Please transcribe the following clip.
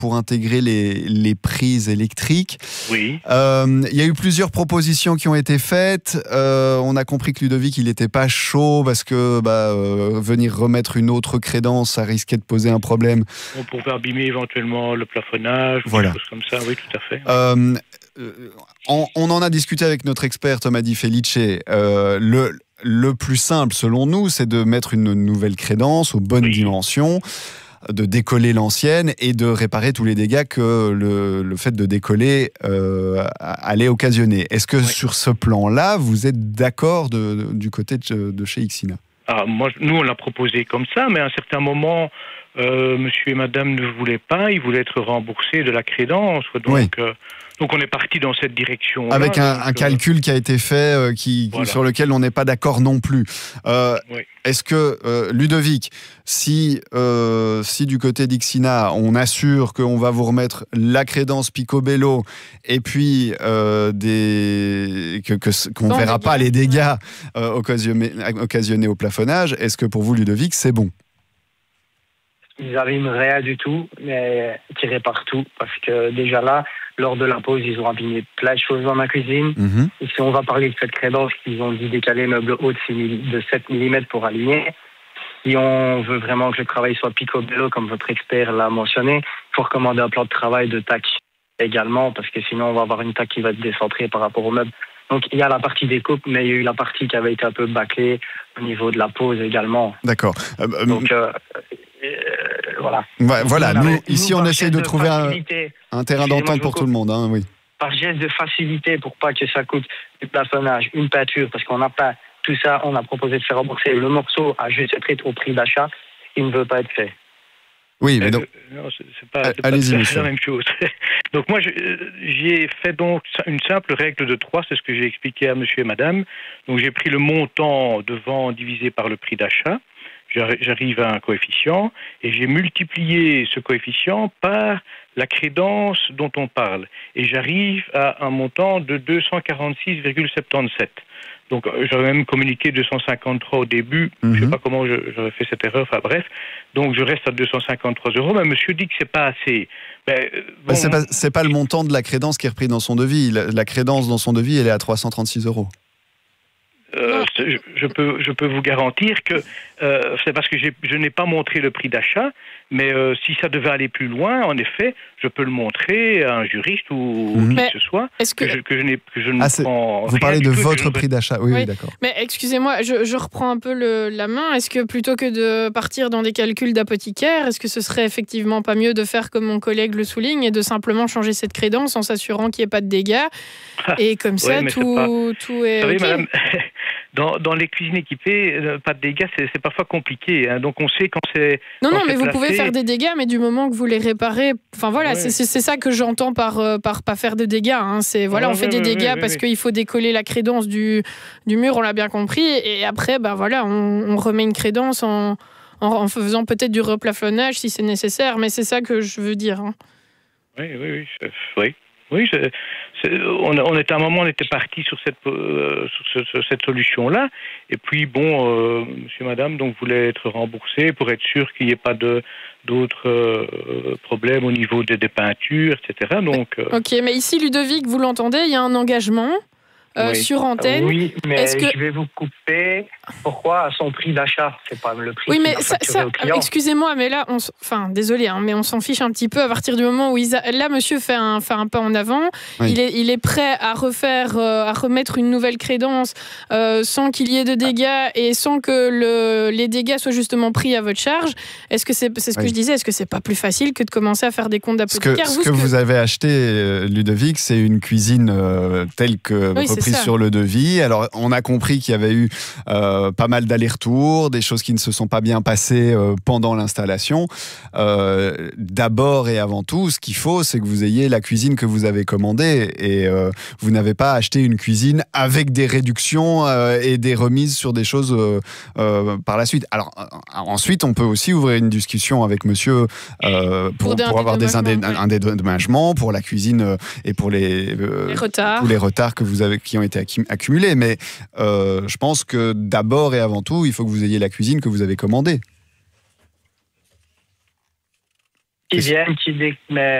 pour intégrer les prises électriques. Oui. Il y a eu plusieurs propositions qui ont été faites. On a compris que Ludovic, il n'était pas chaud parce que venir remettre une autre crédence, ça risquait de poser un problème. On pourrait abîmer éventuellement le plafonnage, voilà. Des choses comme ça, oui, tout à fait. On en a discuté avec notre expert Thomas Di Felice. Le plus simple, selon nous, c'est de mettre une nouvelle crédence aux bonnes dimensions, de décoller l'ancienne et de réparer tous les dégâts que le fait de décoller allait occasionner. Est-ce que sur ce plan-là, vous êtes d'accord du côté de chez Ixina ? Nous, on l'a proposé comme ça, mais à un certain moment, monsieur et madame ne voulaient pas, ils voulaient être remboursés de la crédence. Donc on est parti dans cette direction. Avec un calcul qui a été fait, sur lequel on n'est pas d'accord non plus. Est-ce que, Ludovic, si du côté d'Ixina, on assure qu'on va vous remettre la crédence Picobello et puis qu'on ne verra pas les dégâts occasionnés au plafonnage, est-ce que pour vous, Ludovic, c'est bon ? Ils n'abîment rien du tout, mais tirés partout, parce que déjà là, lors de la pause, ils ont abîmé plein de choses dans ma cuisine. Et si on va parler de cette crédence qu'ils ont dit décaler meuble haut de 7 mm pour aligner, si on veut vraiment que le travail soit picobello, comme votre expert l'a mentionné, il faut recommander un plan de travail de tac également, parce que sinon on va avoir une tac qui va être décentrée par rapport au meuble. Donc il y a la partie découpe, mais il y a eu la partie qui avait été un peu bâclée au niveau de la pose également. D'accord. Donc voilà. Voilà, nous, ici on essaie de trouver un terrain d'entente pour tout le monde. Oui. Par geste de facilité, pour pas que ça coûte du plafonnage, une peinture, parce qu'on n'a pas tout ça, on a proposé de faire rembourser le morceau à juste être au prix d'achat, il ne veut pas être fait. Oui, mais donc... non, c'est pas allez-y, monsieur. la même chose. Donc moi, j'ai fait donc une simple règle de 3, c'est ce que j'ai expliqué à monsieur et madame. Donc j'ai pris le montant de vente divisé par le prix d'achat. J'arrive à un coefficient et j'ai multiplié ce coefficient par la crédence dont on parle. Et j'arrive à un montant de 246,77. Donc j'avais même communiqué 253 au début. Je ne sais pas comment j'aurais fait cette erreur. Enfin bref. Donc je reste à 253 €. Mais monsieur dit que c'est pas assez. C'est pas le montant de la crédence qui est repris dans son devis. La crédence dans son devis, elle est à 336 €. Je peux vous garantir que c'est parce que je n'ai pas montré le prix d'achat, mais si ça devait aller plus loin, en effet, je peux le montrer à un juriste ou qui que ce soit. Vous parlez de votre prix d'achat, oui, d'accord. Mais excusez-moi, je reprends un peu la main. Est-ce que plutôt que de partir dans des calculs d'apothicaire, est-ce que ce serait effectivement pas mieux de faire comme mon collègue le souligne et de simplement changer cette crédence en s'assurant qu'il n'y ait pas de dégâts et comme ça, tout est... Vous savez, OK. madame, dans les cuisines équipées, pas de dégâts, c'est parfois compliqué. Donc on sait quand c'est... Non, mais vous pouvez faire des dégâts, mais du moment que vous les réparez... Enfin voilà, c'est ça que j'entends par pas faire de dégâts. On fait des dégâts parce qu'il faut décoller la crédence du mur, on l'a bien compris. Et après, on remet une crédence en faisant peut-être du replafonnage si c'est nécessaire. Mais c'est ça que je veux dire. Oui, on était à un moment, on était parti sur cette solution-là. Et puis, monsieur, madame, donc voulait être remboursé pour être sûr qu'il n'y ait pas d'autres problèmes au niveau des peintures, etc. Donc, Ok, mais ici, Ludovic, vous l'entendez, il y a un engagement sur antenne. Oui, mais je vais vous couper. Pourquoi à son prix d'achat? C'est pas le prix qu'il a facturé au client. Excusez-moi, mais là, désolé, mais on s'en fiche un petit peu à partir du moment où là, monsieur fait un pas en avant. Oui. Il est prêt à remettre une nouvelle crédence sans qu'il y ait de dégâts et sans que les dégâts soient justement pris à votre charge. Est-ce que c'est ce que je disais? Est-ce que c'est pas plus facile que de commencer à faire des comptes d'apothicaire? Ce que vous avez acheté, Ludovic, c'est une cuisine telle que reprise sur le devis. Alors, on a compris qu'il y avait eu pas mal d'allers-retours, des choses qui ne se sont pas bien passées pendant l'installation. D'abord et avant tout, ce qu'il faut, c'est que vous ayez la cuisine que vous avez commandée et vous n'avez pas acheté une cuisine avec des réductions et des remises sur des choses par la suite. Alors, ensuite, on peut aussi ouvrir une discussion avec monsieur pour avoir un dédommagement pour la cuisine et pour les retards qui ont été accumulés. Mais je pense que d'abord et avant tout, il faut que vous ayez la cuisine que vous avez commandée. Qui viennent, mais